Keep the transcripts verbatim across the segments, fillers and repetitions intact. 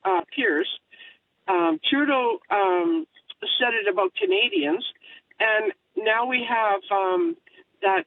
uh, Pierce. Um, Trudeau um, said it about Canadians. And now we have um, that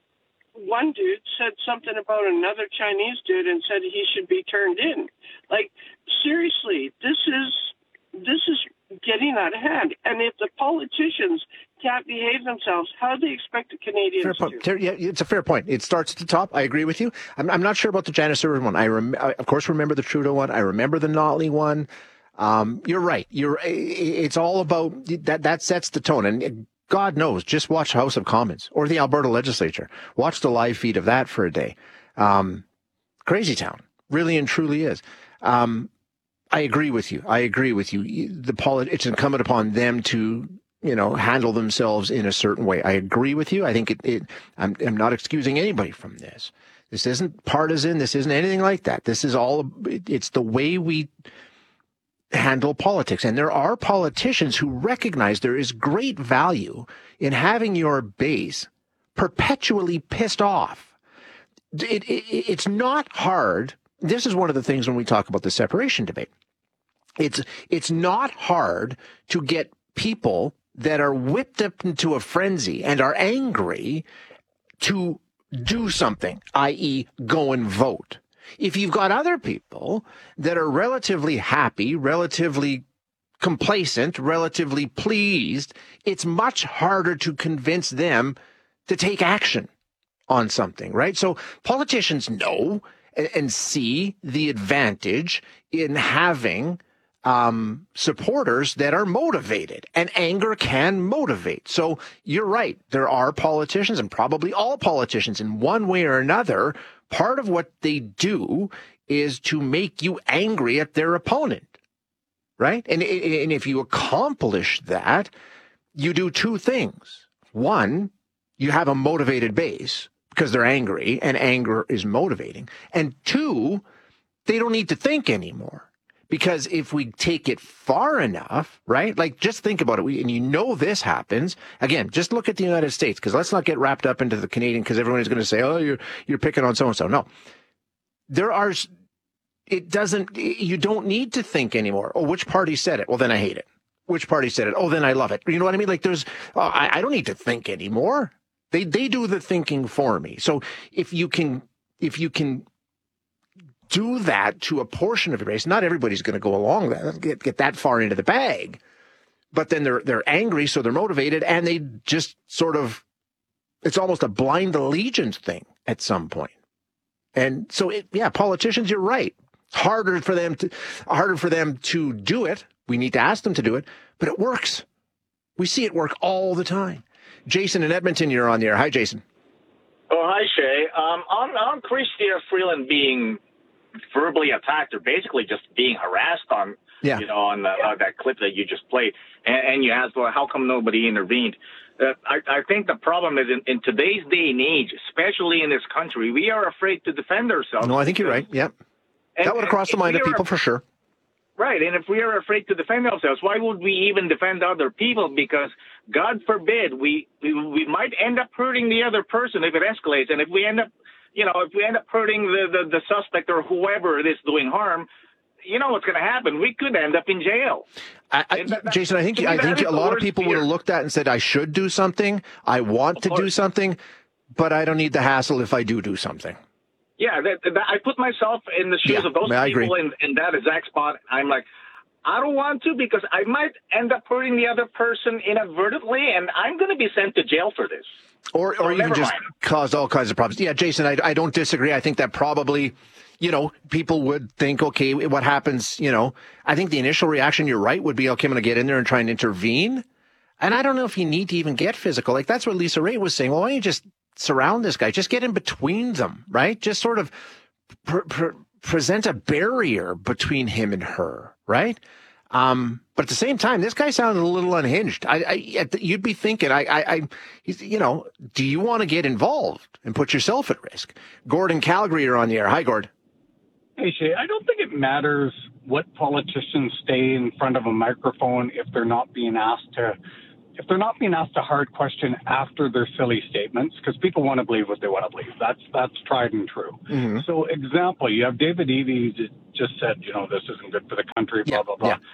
one dude said something about another Chinese dude and said he should be turned in. Like, seriously, this is this is getting out of hand. And if the politicians can't behave themselves, how do they expect the Canadians fair point. to? Yeah, it's a fair point. It starts at the top. I agree with you. I'm, I'm not sure about the Janice Irwin one. I, rem- I, of course, remember the Trudeau one. I remember the Notley one. Um, you're right. You're. It's all about that. That sets the tone. And God knows, just watch House of Commons or the Alberta Legislature. Watch the live feed of that for a day. Um, crazy town, really and truly is. Um, I agree with you. I agree with you. The polit- it's incumbent upon them to, you know, handle themselves in a certain way. I agree with you. I think it, it I'm, I'm not excusing anybody from this. This isn't partisan. This isn't anything like that. This is all, it's the way we handle politics. And there are politicians who recognize there is great value in having your base perpetually pissed off. It, it, it's not hard. This is one of the things when we talk about the separation debate. It's it's not hard to get people that are whipped up into a frenzy and are angry to do something, that is go and vote. If you've got other people that are relatively happy, relatively complacent, relatively pleased, it's much harder to convince them to take action on something, right? So politicians know and, and see the advantage in having um, supporters that are motivated, and anger can motivate. So you're right. There are politicians, and probably all politicians in one way or another, part of what they do is to make you angry at their opponent, right? And, and if you accomplish that, you do two things. One, you have a motivated base because they're angry, and anger is motivating. And two, they don't need to think anymore. Because if we take it far enough, right? Like, just think about it. We, and you know this happens. Again, just look at the United States, because let's not get wrapped up into the Canadian, because everyone is going to say, oh, you're you're picking on so-and-so. No. There are, it doesn't, you don't need to think anymore. Oh, which party said it? Well, then I hate it. Which party said it? Oh, then I love it. You know what I mean? Like, there's, oh, I, I don't need to think anymore. They they do the thinking for me. So if you can, if you can, do that to a portion of your base. Not everybody's going to go along that, get, get that far into the bag, but then they're, they're angry. So they're motivated, and they just sort of, it's almost a blind allegiance thing at some point. And so it, yeah, politicians, you're right. It's harder for them to, harder for them to do it. We need to ask them to do it, but it works. We see it work all the time. Jason in Edmonton, you're on the air. Hi, Jason. Oh, hi, Shay. Um, on, on Chrystia Freeland being verbally attacked, or basically just being harassed on, yeah. you know, on the, uh, that clip that you just played. And, and you asked, well, how come nobody intervened? Uh, I, I think the problem is in, in today's day and age, especially in this country, we are afraid to defend ourselves. No, I think you're right. Yep. And, that would have crossed the mind of people for sure. Right. And if we are afraid to defend ourselves, why would we even defend other people? Because God forbid, we, we, we might end up hurting the other person if it escalates. And if we end up You know, if we end up hurting the, the, the suspect or whoever it is doing harm, you know what's going to happen. We could end up in jail. I, I, that, Jason, I think I think a lot of people would have looked at it and said, I should do something. I want to do something, but I don't need the hassle if I do do something. Yeah, that, that, I put myself in the shoes yeah, of those I people agree. in, in that exact spot. I'm like, I don't want to, because I might end up hurting the other person inadvertently, and I'm going to be sent to jail for this. Or, or so even just mind. cause all kinds of problems. Yeah, Jason, I, I don't disagree. I think that probably, you know, people would think, okay, what happens, you know, I think the initial reaction, you're right, would be, okay, I'm going to get in there and try and intervene. And I don't know if you need to even get physical. Like, that's what Lisa Ray was saying. Well, why don't you just surround this guy? Just get in between them, right? Just sort of pr- pr- present a barrier between him and her, right? Um, but at the same time, this guy sounded a little unhinged. I, I you'd be thinking, I, I, I, you know, do you want to get involved and put yourself at risk? Gordon, Calgary, you're on the air. Hi, Gord. Hey, Shay, I don't think it matters what politicians stay in front of a microphone if they're not being asked to if they're not being asked a hard question after their silly statements, because people want to believe what they want to believe. That's that's tried and true. Mm-hmm. So, example, you have David Eby just said, you know, this isn't good for the country, blah, yeah, blah, blah. Yeah.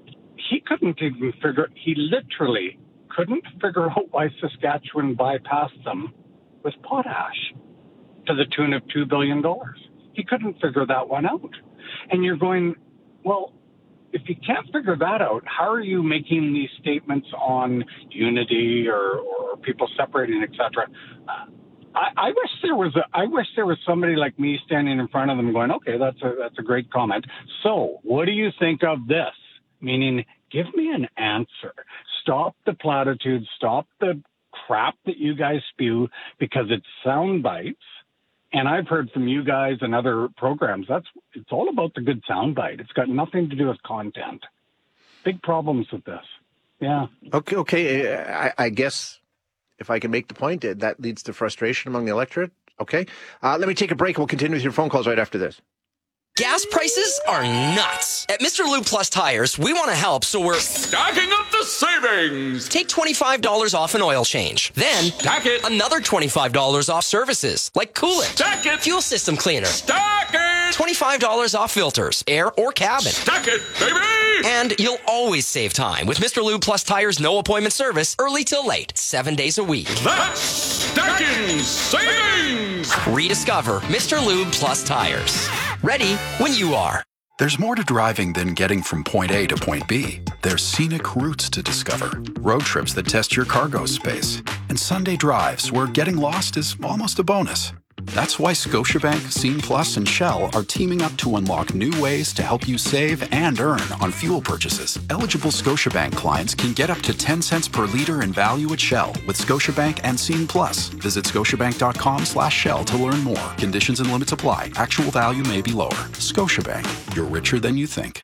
He couldn't even figure, he literally couldn't figure out why Saskatchewan bypassed them with potash to the tune of two billion dollars. He couldn't figure that one out. And you're going, well, if you can't figure that out, how are you making these statements on unity or, or people separating, et cetera? Uh, I, I wish there was a, I wish there was somebody like me standing in front of them going, okay, that's a that's a great comment. So, what do you think of this? Meaning, give me an answer. Stop the platitudes. Stop the crap that you guys spew because it's sound bites. And I've heard from you guys and other programs, that's it's all about the good soundbite. It's got nothing to do with content. Big problems with this. Yeah. Okay. Okay. I, I guess if I can make the point, that leads to frustration among the electorate. Okay. Uh, let me take a break. We'll continue with your phone calls right after this. Gas prices are nuts. At Mister Lube Plus Tires, we want to help, so we're stacking up the savings. Take twenty-five dollars off an oil change. Then, stack it. Another twenty-five dollars off services, like coolant, stack it. Fuel system cleaner, stack it. twenty-five dollars off filters, air or cabin. Stack it, baby. And you'll always save time with Mister Lube Plus Tires no appointment service, early till late, seven days a week. That's stacking savings. Rediscover Mister Lube Plus Tires. Ready when you are. There's more to driving than getting from point A to point B. There's scenic routes to discover, road trips that test your cargo space, and Sunday drives where getting lost is almost a bonus. That's why Scotiabank, Scene Plus, and Shell are teaming up to unlock new ways to help you save and earn on fuel purchases. Eligible Scotiabank clients can get up to ten cents per liter in value at Shell with Scotiabank and Scene Plus. Visit scotiabank.com slash Shell to learn more. Conditions and limits apply. Actual value may be lower. Scotiabank. You're richer than you think.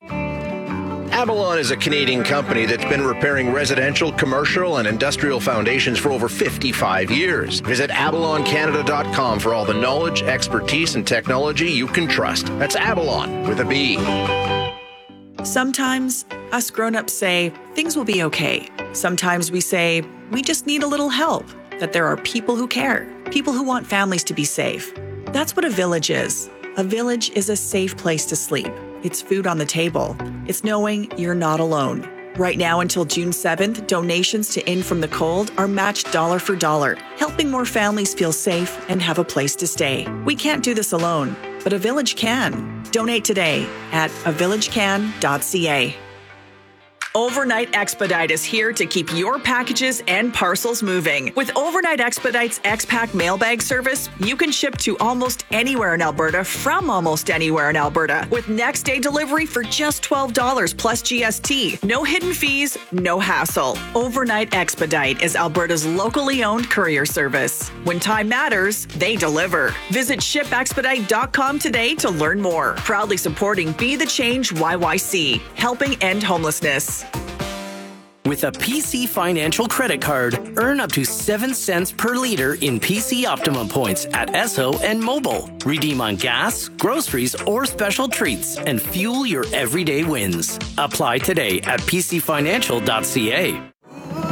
Avalon is a Canadian company that's been repairing residential, commercial, and industrial foundations for over fifty-five years. Visit avalon canada dot com for all the knowledge, expertise, and technology you can trust. That's Avalon with a B. Sometimes us grown-ups say things will be okay. Sometimes we say we just need a little help, that there are people who care, people who want families to be safe. That's what a village is. A village is a safe place to sleep. It's food on the table. It's knowing you're not alone. Right now until June seventh, donations to In From the Cold are matched dollar for dollar, helping more families feel safe and have a place to stay. We can't do this alone, but a village can. Donate today at a village can dot c a. Overnight Expedite is here to keep your packages and parcels moving. With Overnight Expedite's X-Pack mailbag service, you can ship to almost anywhere in Alberta from almost anywhere in Alberta with next day delivery for just twelve dollars plus G S T. No hidden fees, no hassle. Overnight Expedite is Alberta's locally owned courier service. When time matters, they deliver. Visit ship expedite dot com today to learn more. Proudly supporting Be the Change Y Y C, helping end homelessness. With a P C Financial credit card, earn up to seven cents per liter in P C Optimum points at Esso and Mobile. Redeem on gas, groceries, or special treats and fuel your everyday wins. Apply today at p c financial dot c a.